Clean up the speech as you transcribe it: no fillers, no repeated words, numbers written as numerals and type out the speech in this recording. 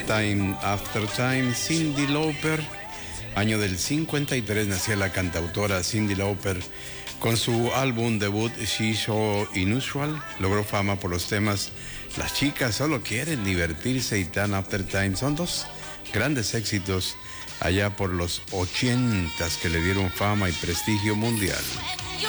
Time After Time, Cyndi Lauper. Año del 53 nacía la cantautora Cyndi Lauper. Con su álbum debut She's So Unusual, logró fama por los temas Las chicas solo quieren divertirse y Time After Time. Son dos grandes éxitos allá por los 80s que le dieron fama y prestigio mundial.